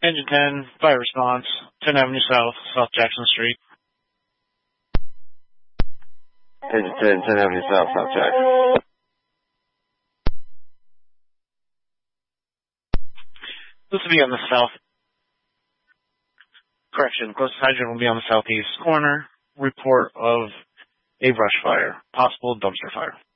Engine 10, fire response, 10 Avenue South, South Jackson Street. Engine 10, 10 Avenue South, South Jackson. This will be on the south. Correction, closest hydrant will be on the southeast corner. Report of a brush fire, possible dumpster fire.